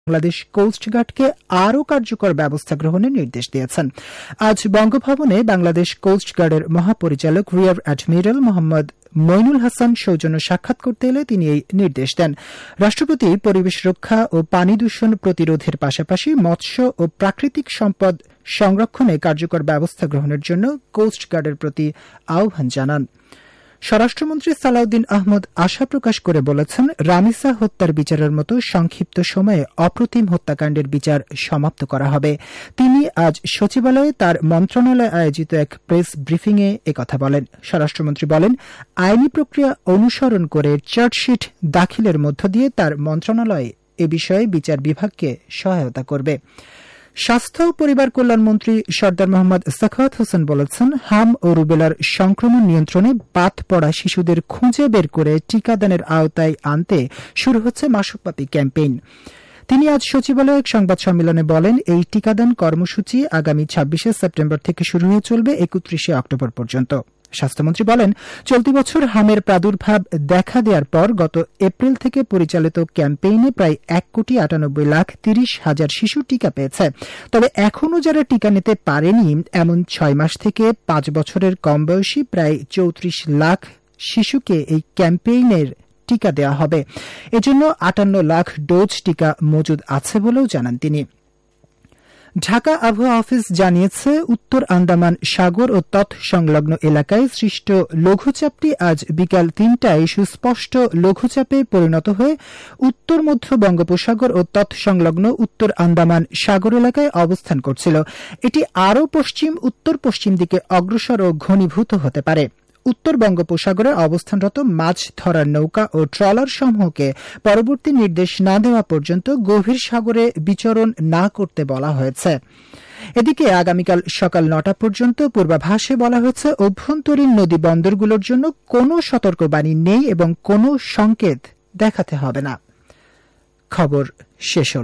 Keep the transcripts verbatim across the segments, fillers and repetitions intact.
বাংলাদেশ কোস্টগার্ডকে আরও কার্যকর ব্যবস্থা গ্রহণের নির্দেশ দিয়েছেন। আজ বঙ্গভবনে বাংলাদেশ কোস্টগার্ডের মহাপরিচালক রিয়ার অ্যাডমিরাল মোহাম্মদ মইনুল হাসান সৌজন্য সাক্ষাৎ করতে এলে তিনি এই নির্দেশ দেন। রাষ্ট্রপতি পরিবেশ রক্ষা ও পানি দূষণ প্রতিরোধের পাশাপাশি মৎস্য ও প্রাকৃতিক সম্পদ সংরক্ষণে কার্যকর ব্যবস্থা গ্রহণের জন্য কোস্টগার্ডের প্রতি আহ্বান জানান। স্বরাষ্ট্রমন্ত্রী সালাউদ্দিন আহমদ আশা প্রকাশ করে বলেছেন, রামিসা হত্যার বিচারের মতো সংক্ষিপ্ত সময়ে অপ্রতিম হত্যাকাণ্ডের বিচার সমাপ্ত করা হবে। তিনি আজ সচিবালয়ে তার মন্ত্রণালয়ে আয়োজিত এক প্রেস ব্রিফিংয়ে একথা বলেন। স্বরাষ্ট্রমন্ত্রী বলেন, আইনি প্রক্রিয়া অনুসরণ করে চার্জশিট দাখিলের মধ্য দিয়ে তার মন্ত্রণালয় এ বিষয়ে বিচার বিভাগকে সহায়তা করবে। স্বাস্থ্য ও পরিবার কল্যাণ মন্ত্রী সর্দার মোহাম্মদ সাখাওয়াত হোসেন বলেছেন, হাম ও রুবেলার সংক্রমণ নিয়ন্ত্রণে বাদ পড়া শিশুদের খুঁজে বের করে টিকাদানের আওতায় আনতে শুরু হচ্ছে মাসব্যাপী ক্যাম্পেইন। তিনি আজ সচিবালয়ে এক সংবাদ সম্মেলনে বলেন, এই টিকাদান কর্মসূচি আগামী ছাব্বিশে সেপ্টেম্বর থেকে শুরু হয়ে চলবে একত্রিশে অক্টোবর পর্যন্ত। স্বাস্থ্যমন্ত্রী বলেন, চলতি বছর হামের প্রাদুর্ভাব দেখা দেওয়ার পর গত এপ্রিল থেকে পরিচালিত ক্যাম্পেইনে প্রায় এক কোটি আটানব্বই লাখ তিরিশ হাজার শিশু টিকা পেয়েছে। তবে এখনও যারা টিকা নিতে পারেনি এমন ছয় মাস থেকে পাঁচ বছরের কম বয়সী প্রায় চৌত্রিশ লাখ শিশুকে এই ক্যাম্পেইনের টিকা দেওয়া হবে। এজন্য আটান্ন লাখ ডোজ টিকা মজুদ আছে বলেও জানান তিনি। ঢাকা আবহাওয়া অফিস জানিয়েছে, উত্তর আন্দামান সাগর ও তৎসংলগ্ন এলাকায় সৃষ্ট লঘুচাপটি আজ বিকাল তিনটায় সুস্পষ্ট লঘুচাপে পরিণত হয়ে উত্তর মধ্য বঙ্গোপসাগর ও তৎসংলগ্ন উত্তর আন্দামান সাগর এলাকায় অবস্থান করছিল। এটি আরও পশ্চিম উত্তর পশ্চিম দিকে অগ্রসর ও ঘনীভূত হতে পারে। উত্তর বঙ্গোপসাগরে অবস্থানরত মাছ ধরার নৌকা ও ট্রলার সমূহকে পরবর্তী নির্দেশ না দেওয়া পর্যন্ত গভীর সাগরে বিচরণ না করতে বলা হয়েছে। এদিকে আগামীকাল সকাল নটা পর্যন্ত পূর্বাভাসে বলা হয়েছে, অভ্যন্তরীণ নদী বন্দরগুলোর জন্য কোনো সতর্কবাণী নেই এবং কোনো সংকেত দেখাতে হবে না। খবর শেষ হল।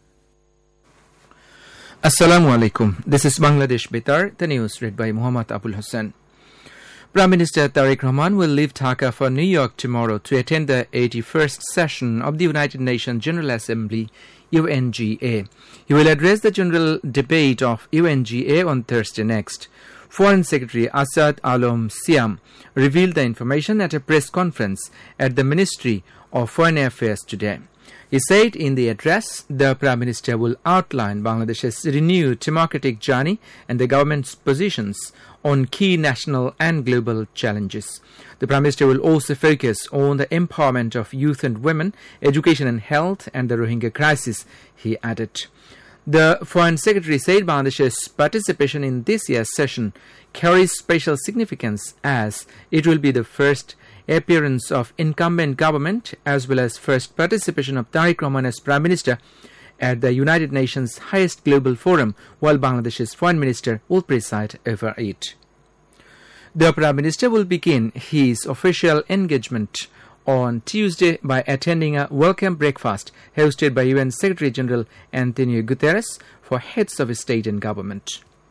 Assalamu alaikum. This is Bangladesh Betar, the news read by Muhammad Abul Hassan. Prime Minister Tariq Rahman will leave Dhaka for New York tomorrow to attend the eighty-first session of the United Nations General Assembly, U N G A. He will address the general debate of U N G A on Thursday next. Foreign Secretary Asad Alom Siam revealed the information at a press conference at the Ministry of Foreign Affairs today. He said in the address, the Prime Minister will outline Bangladesh's renewed democratic journey and the government's positions on key national and global challenges. The Prime Minister will also focus on the empowerment of youth and women, education and health, and the Rohingya crisis, he added. The Foreign Secretary said Bangladesh's participation in this year's session carries special significance as it will be the first appearance of incumbent government as well as first participation of Tariq Rahman as Prime Minister at the United Nations highest global forum, while Bangladesh's Foreign Minister will preside over it. The Prime Minister will begin his official engagement on Tuesday by attending a welcome breakfast hosted by U N Secretary General Antonio Guterres for heads of state and government.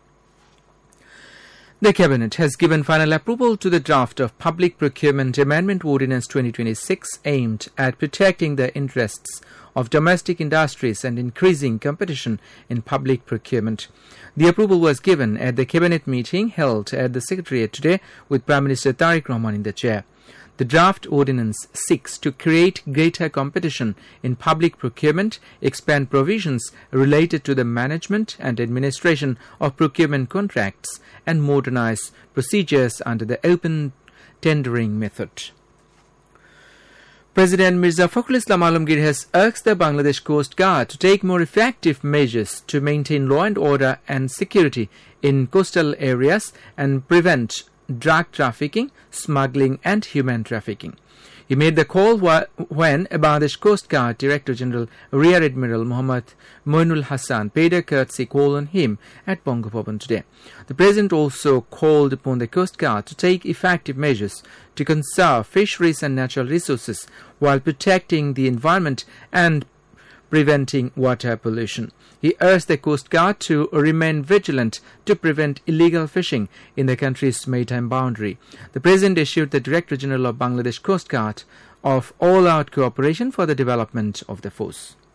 The Cabinet has given final approval to the draft of Public Procurement Amendment Ordinance twenty twenty-six aimed at protecting the interests of domestic industries and increasing competition in public procurement. The approval was given at the Cabinet meeting held at the Secretariat today with Prime Minister Tariq Rahman in the chair. The draft ordinance seeks to create greater competition in public procurement, expand provisions related to the management and administration of procurement contracts, and modernize procedures under the open tendering method. President Mirza Fakhrul Islam Alamgir has urged the Bangladesh Coast Guard to take more effective measures to maintain law and order and security in coastal areas and prevent drug trafficking, smuggling and human trafficking. He made the call when Bangladesh Coast Guard Director General Rear Admiral Mohammad Moinul Hassan paid a courtesy call on him at Bangabhavan today. The President also called upon the Coast Guard to take effective measures to conserve fisheries and natural resources while protecting the environment and preventing water pollution. He urged the Coast Guard to remain vigilant to prevent illegal fishing in the country's maritime boundary. The President issued the Director General of Bangladesh Coast Guard of all-out cooperation for the development of the force.